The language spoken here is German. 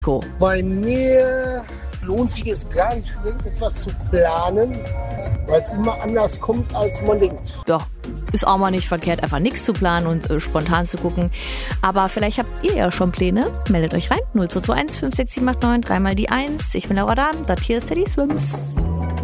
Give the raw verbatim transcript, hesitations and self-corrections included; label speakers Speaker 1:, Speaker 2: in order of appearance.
Speaker 1: Cool.
Speaker 2: Bei mir lohnt sich es gar nicht, irgendetwas zu planen, weil es immer anders kommt, als man denkt.
Speaker 1: Ja, ist auch mal nicht verkehrt, einfach nichts zu planen und äh, spontan zu gucken. Aber vielleicht habt ihr ja schon Pläne. Meldet euch rein. null zwei zwei eins fünf sechs sieben acht neun, dreimal die eins. Ich bin Laura Dahm, das hier ist Teddy Swims.